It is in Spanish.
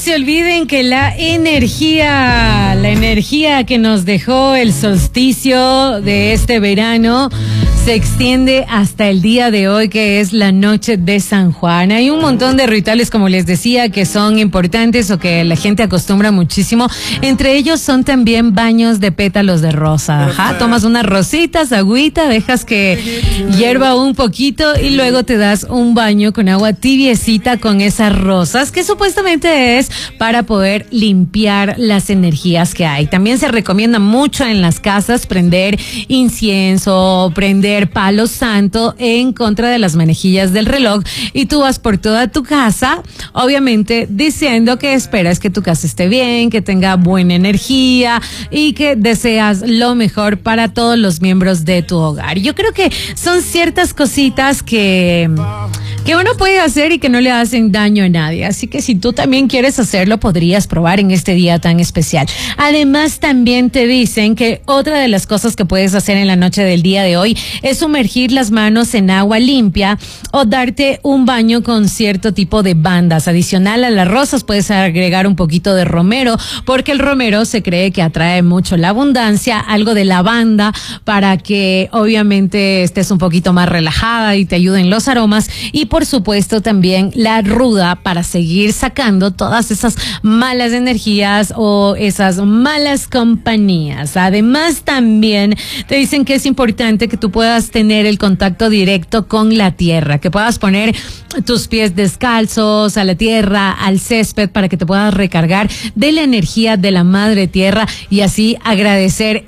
se olviden que la energía que nos dejó el solsticio de este verano se extiende hasta el día de hoy, que es la noche de San Juan. Hay un montón de rituales, como les decía, que son importantes o que la gente acostumbra muchísimo. Entre ellos son también baños de pétalos de rosa. Ajá, tomas unas rositas, agüita, dejas que hierva un poquito y luego te das un baño con agua tibiecita con esas rosas, que supuestamente es para poder limpiar las energías que hay. También se recomienda mucho en las casas prender incienso, prender palo santo en contra de las manejillas del reloj, y tú vas por toda tu casa, obviamente diciendo que esperas que tu casa esté bien, que tenga buena energía y que deseas lo mejor para todos los miembros de tu hogar. Yo creo que son ciertas cositas que uno puede hacer y que no le hacen daño a nadie. Así que si tú también quieres hacerlo, podrías probar en este día tan especial. Además, también te dicen que otra de las cosas que puedes hacer en la noche del día de hoy es sumergir las manos en agua limpia o darte un baño con cierto tipo de bandas. Adicional a las rosas, puedes agregar un poquito de romero, porque el romero se cree que atrae mucho la abundancia, algo de lavanda para que obviamente estés un poquito más relajada y te ayuden los aromas, y por supuesto también la ruda para seguir sacando todas esas malas energías o esas malas compañías. Además, también te dicen que es importante que tú puedas tener el contacto directo con la tierra, que puedas poner tus pies descalzos a la tierra, al césped, para que te puedas recargar de la energía de la madre tierra y así agradecer